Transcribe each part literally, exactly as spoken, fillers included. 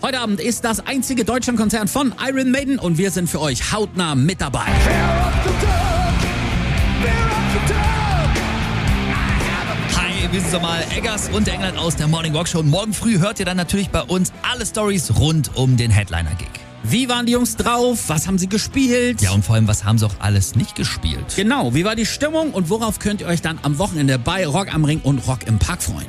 Heute Abend ist das einzige Deutschlandkonzert von Iron Maiden und wir sind für euch hautnah mit dabei. Hi, wir sind nochmal Eggers und der England aus der Morning Rock Show. Und morgen früh hört ihr dann natürlich bei uns alle Stories rund um den Headliner-Gig. Wie waren die Jungs drauf? Was haben sie gespielt? Ja, und vor allem, was haben sie auch alles nicht gespielt? Genau, wie war die Stimmung und worauf könnt ihr euch dann am Wochenende bei Rock am Ring und Rock im Park freuen?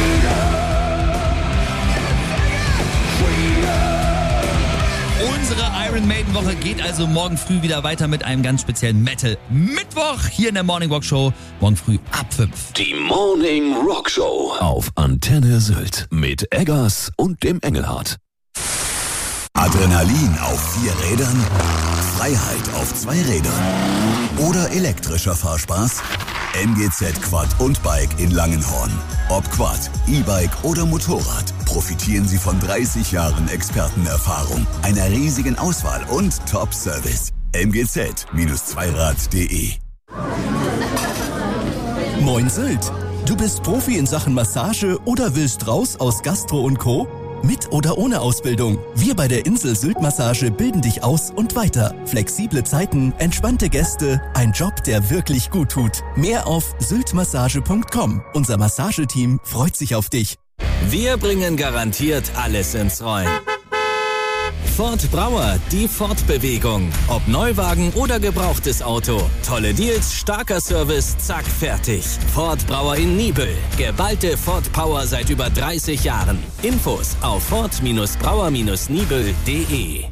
Unsere Iron Maiden Woche geht also morgen früh wieder weiter mit einem ganz speziellen Metal Mittwoch hier in der Morning Rock Show. Morgen früh ab fünf. Die Morning Rock Show auf Antenne Sylt mit Eggers und dem Engelhardt. Adrenalin auf vier Rädern, Freiheit auf zwei Rädern oder elektrischer Fahrspaß? M G Z Quad und Bike in Langenhorn. Ob Quad, E-Bike oder Motorrad, profitieren Sie von dreißig Jahren Expertenerfahrung, einer riesigen Auswahl und Top-Service. M G Z Zweirad punkt de. Moin Sylt! Du bist Profi in Sachen Massage oder willst raus aus Gastro und Co.? Mit oder ohne Ausbildung. Wir bei der Insel Sylt Massage bilden dich aus und weiter. Flexible Zeiten, entspannte Gäste, ein Job, der wirklich gut tut. Mehr auf syltmassage punkt com. Unser Massageteam freut sich auf dich. Wir bringen garantiert alles ins Rollen. Ford Brauer, die Fortbewegung. Ob Neuwagen oder gebrauchtes Auto. Tolle Deals, starker Service, zack, fertig. Ford Brauer in Nibel. Geballte Ford Power seit über dreißig Jahren. Infos auf ford brauer nibel punkt de.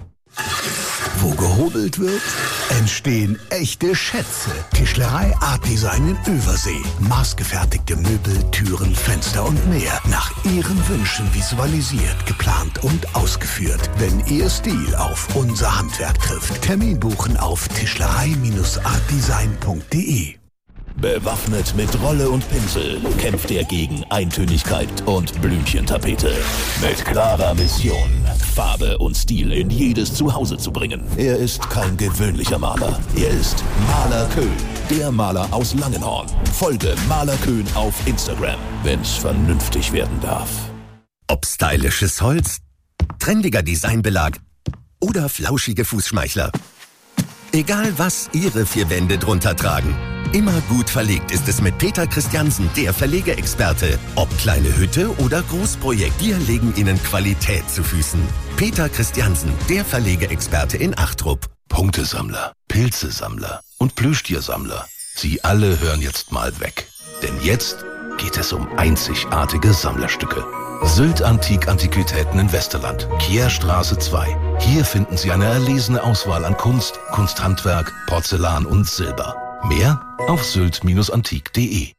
Wo gehobelt wird, entstehen echte Schätze. Tischlerei Art Design in Übersee. Maßgefertigte Möbel, Türen, Fenster und mehr. Nach Ihren Wünschen visualisiert, geplant und ausgeführt. Wenn Ihr Stil auf unser Handwerk trifft. Termin buchen auf tischlerei art design punkt de. Bewaffnet mit Rolle und Pinsel kämpft er gegen Eintönigkeit und Blümchentapete. Mit klarer Mission, Farbe und Stil in jedes Zuhause zu bringen. Er ist kein gewöhnlicher Maler. Er ist Maler Köhn, der Maler aus Langenhorn. Folge Maler Köhn auf Instagram, wenn's vernünftig werden darf. Ob stylisches Holz, trendiger Designbelag oder flauschige Fußschmeichler. Egal was Ihre vier Wände drunter tragen. Immer gut verlegt ist es mit Peter Christiansen, der Verlegeexperte. Ob kleine Hütte oder Großprojekt, wir legen Ihnen Qualität zu Füßen. Peter Christiansen, der Verlegeexperte in Achtrup. Punktesammler, Pilzesammler und Plüschtiersammler. Sie alle hören jetzt mal weg. Denn jetzt geht es um einzigartige Sammlerstücke. Sylt Antik Antiquitäten in Westerland, Kierstraße zwei. Hier finden Sie eine erlesene Auswahl an Kunst, Kunsthandwerk, Porzellan und Silber. Mehr auf sylt antik punkt de.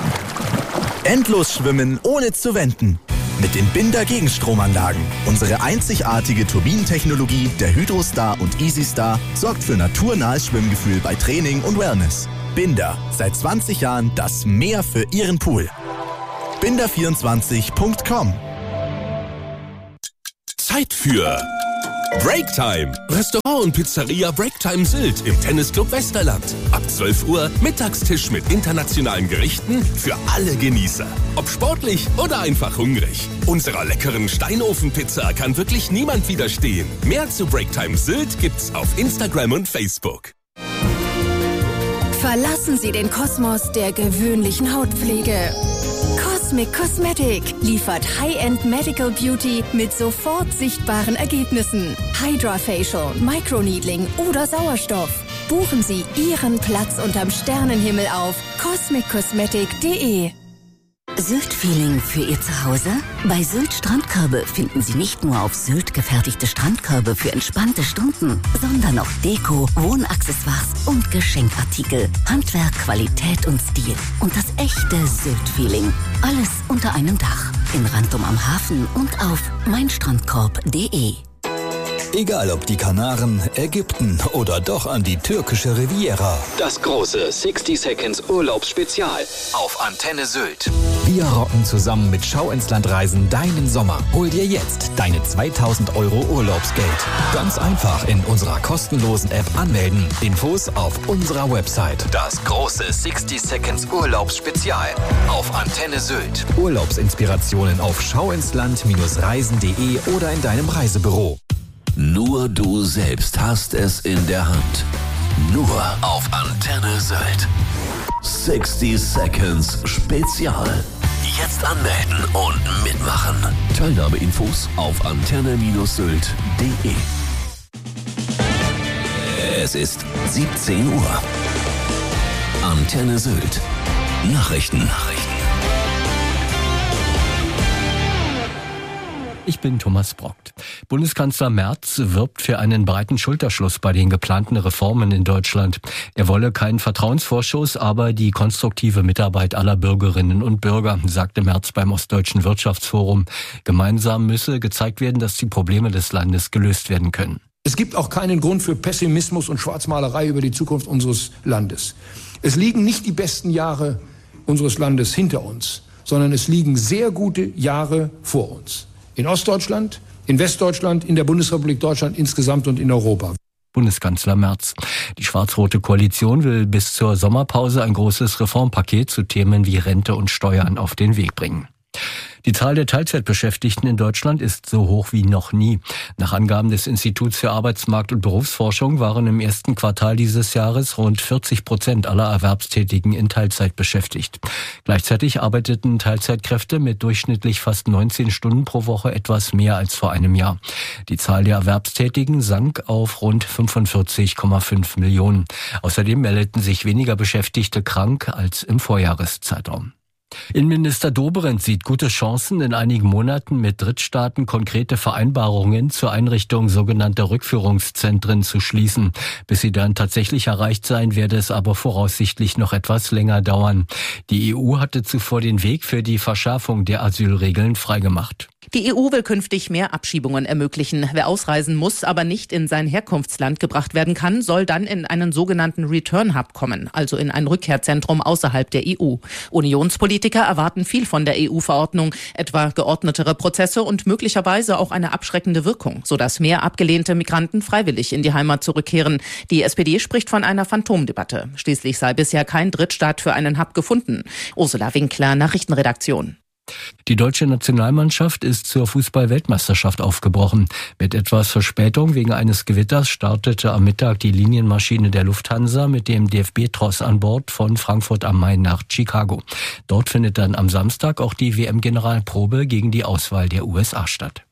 Endlos schwimmen ohne zu wenden. Mit den Binder Gegenstromanlagen. Unsere einzigartige Turbinentechnologie der Hydrostar und EasyStar sorgt für naturnahes Schwimmgefühl bei Training und Wellness. Binder, seit zwanzig Jahren das Meer für Ihren Pool. binder vierundzwanzig punkt com. Zeit für Breaktime. Restaurant und Pizzeria Breaktime Sylt im Tennisclub Westerland. Ab zwölf Uhr Mittagstisch mit internationalen Gerichten für alle Genießer. Ob sportlich oder einfach hungrig. Unserer leckeren Steinofenpizza kann wirklich niemand widerstehen. Mehr zu Breaktime Sylt gibt's auf Instagram und Facebook. Verlassen Sie den Kosmos der gewöhnlichen Hautpflege. Cosmic Cosmetic liefert High-End Medical Beauty mit sofort sichtbaren Ergebnissen. Hydra-Facial, Microneedling oder Sauerstoff. Buchen Sie Ihren Platz unterm Sternenhimmel auf cosmic cosmetic punkt de. Sylt-Feeling für Ihr Zuhause? Bei Sylt Strandkörbe finden Sie nicht nur auf Sylt gefertigte Strandkörbe für entspannte Stunden, sondern auch Deko, Wohnaccessoires und Geschenkartikel. Handwerk, Qualität und Stil. Und das echte Sylt-Feeling. Alles unter einem Dach. In Rantum am Hafen und auf meinstrandkorb punkt de. Egal ob die Kanaren, Ägypten oder doch an die türkische Riviera. Das große sechzig Seconds Urlaubsspezial auf Antenne Sylt. Wir rocken zusammen mit Schau ins Land Reisen deinen Sommer. Hol dir jetzt deine zweitausend Euro Urlaubsgeld. Ganz einfach in unserer kostenlosen App anmelden. Infos auf unserer Website. Das große sixty Seconds Urlaubsspezial auf Antenne Sylt. Urlaubsinspirationen auf schauinsland Reisen punkt de oder in deinem Reisebüro. Nur du selbst hast es in der Hand. Nur auf Antenne Sylt. sixty Seconds Spezial. Jetzt anmelden und mitmachen. Teilnahmeinfos auf antenne Sylt punkt de. Es ist siebzehn Uhr. Antenne Sylt. Nachrichten. Nachrichten. Ich bin Thomas Brockt. Bundeskanzler Merz wirbt für einen breiten Schulterschluss bei den geplanten Reformen in Deutschland. Er wolle keinen Vertrauensvorschuss, aber die konstruktive Mitarbeit aller Bürgerinnen und Bürger, sagte Merz beim Ostdeutschen Wirtschaftsforum. Gemeinsam müsse gezeigt werden, dass die Probleme des Landes gelöst werden können. Es gibt auch keinen Grund für Pessimismus und Schwarzmalerei über die Zukunft unseres Landes. Es liegen nicht die besten Jahre unseres Landes hinter uns, sondern es liegen sehr gute Jahre vor uns. In Ostdeutschland, in Westdeutschland, in der Bundesrepublik Deutschland insgesamt und in Europa. Bundeskanzler Merz. Die schwarz-rote Koalition will bis zur Sommerpause ein großes Reformpaket zu Themen wie Rente und Steuern auf den Weg bringen. Die Zahl der Teilzeitbeschäftigten in Deutschland ist so hoch wie noch nie. Nach Angaben des Instituts für Arbeitsmarkt- und Berufsforschung waren im ersten Quartal dieses Jahres rund vierzig Prozent aller Erwerbstätigen in Teilzeit beschäftigt. Gleichzeitig arbeiteten Teilzeitkräfte mit durchschnittlich fast neunzehn Stunden pro Woche etwas mehr als vor einem Jahr. Die Zahl der Erwerbstätigen sank auf rund fünfundvierzig Komma fünf Millionen. Außerdem meldeten sich weniger Beschäftigte krank als im Vorjahreszeitraum. Innenminister Dobrindt sieht gute Chancen, in einigen Monaten mit Drittstaaten konkrete Vereinbarungen zur Einrichtung sogenannter Rückführungszentren zu schließen. Bis sie dann tatsächlich erreicht sein, werde es aber voraussichtlich noch etwas länger dauern. Die E U hatte zuvor den Weg für die Verschärfung der Asylregeln freigemacht. Die E U will künftig mehr Abschiebungen ermöglichen. Wer ausreisen muss, aber nicht in sein Herkunftsland gebracht werden kann, soll dann in einen sogenannten Return Hub kommen, also in ein Rückkehrzentrum außerhalb der E U. Unionspolitiker erwarten viel von der E U-Verordnung, etwa geordnetere Prozesse und möglicherweise auch eine abschreckende Wirkung, sodass mehr abgelehnte Migranten freiwillig in die Heimat zurückkehren. Die S P D spricht von einer Phantomdebatte. Schließlich sei bisher kein Drittstaat für einen Hub gefunden. Ursula Winkler, Nachrichtenredaktion. Die deutsche Nationalmannschaft ist zur Fußball-Weltmeisterschaft aufgebrochen. Mit etwas Verspätung wegen eines Gewitters startete am Mittag die Linienmaschine der Lufthansa mit dem D F B-Tross an Bord von Frankfurt am Main nach Chicago. Dort findet dann am Samstag auch die W M-Generalprobe gegen die Auswahl der U S A statt.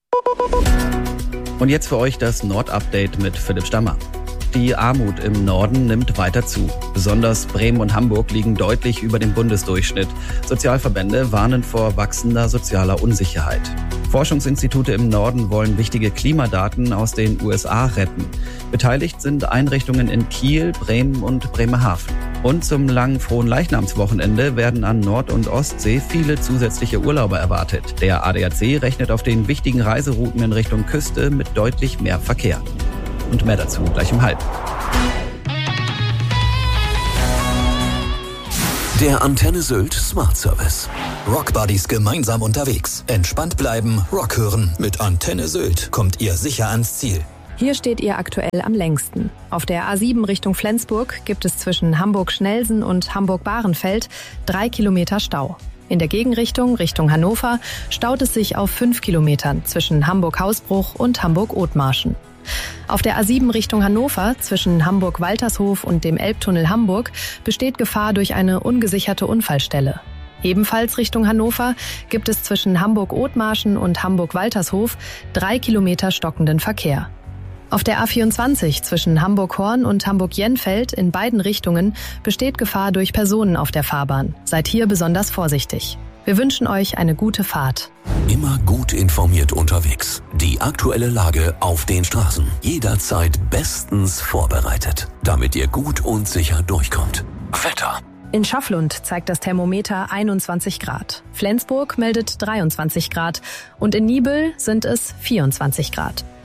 Und jetzt für euch das Nord-Update mit Philipp Stammer. Die Armut im Norden nimmt weiter zu. Besonders Bremen und Hamburg liegen deutlich über dem Bundesdurchschnitt. Sozialverbände warnen vor wachsender sozialer Unsicherheit. Forschungsinstitute im Norden wollen wichtige Klimadaten aus den U S A retten. Beteiligt sind Einrichtungen in Kiel, Bremen und Bremerhaven. Und zum langen Fronleichnamswochenende werden an Nord- und Ostsee viele zusätzliche Urlauber erwartet. Der A D A C rechnet auf den wichtigen Reiserouten in Richtung Küste mit deutlich mehr Verkehr. Und mehr dazu gleich um halb. Der Antenne Sylt Smart Service. Rockbuddies gemeinsam unterwegs. Entspannt bleiben, Rock hören. Mit Antenne Sylt kommt ihr sicher ans Ziel. Hier steht ihr aktuell am längsten. Auf der A sieben Richtung Flensburg gibt es zwischen Hamburg-Schnelsen und Hamburg-Bahrenfeld drei Kilometer Stau. In der Gegenrichtung, Richtung Hannover, staut es sich auf fünf Kilometern zwischen Hamburg-Hausbruch und Hamburg-Othmarschen. Auf der A sieben Richtung Hannover zwischen Hamburg-Waltershof und dem Elbtunnel Hamburg besteht Gefahr durch eine ungesicherte Unfallstelle. Ebenfalls Richtung Hannover gibt es zwischen Hamburg-Othmarschen und Hamburg-Waltershof drei Kilometer stockenden Verkehr. Auf der A vierundzwanzig zwischen Hamburg-Horn und Hamburg-Jenfeld in beiden Richtungen besteht Gefahr durch Personen auf der Fahrbahn. Seid hier besonders vorsichtig. Wir wünschen euch eine gute Fahrt. Immer gut informiert unterwegs. Die aktuelle Lage auf den Straßen. Jederzeit bestens vorbereitet, damit ihr gut und sicher durchkommt. Wetter. In Schafflund zeigt das Thermometer einundzwanzig Grad. Flensburg meldet dreiundzwanzig Grad und in Niebüll sind es vierundzwanzig Grad.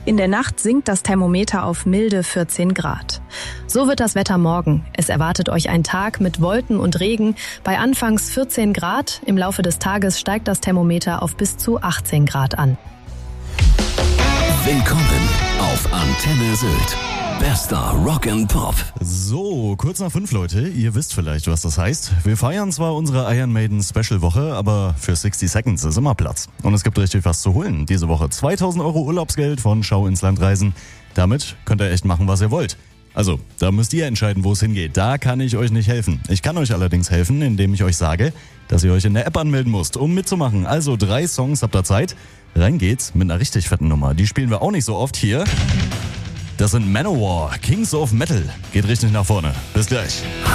In der Nacht sinkt das Thermometer auf milde vierzehn Grad. So wird das Wetter morgen. Es erwartet euch ein Tag mit Wolken und Regen bei anfangs vierzehn Grad. Im Laufe des Tages steigt das Thermometer auf bis zu achtzehn Grad an. Willkommen auf Antenne Sylt. Bester Rock and Pop. So, kurz nach fünf, Leute. Ihr wisst vielleicht, was das heißt. Wir feiern zwar unsere Iron Maiden Special Woche, aber für sixty Seconds ist immer Platz. Und es gibt richtig was zu holen. Diese Woche zweitausend Euro Urlaubsgeld von Schau ins Land reisen. Damit könnt ihr echt machen, was ihr wollt. Also, da müsst ihr entscheiden, wo es hingeht. Da kann ich euch nicht helfen. Ich kann euch allerdings helfen, indem ich euch sage, dass ihr euch in der App anmelden müsst, um mitzumachen. Also drei Songs habt ihr Zeit. Rein geht's mit einer richtig fetten Nummer. Die spielen wir auch nicht so oft hier. Das sind Manowar, Kings of Metal. Geht richtig nach vorne. Bis gleich.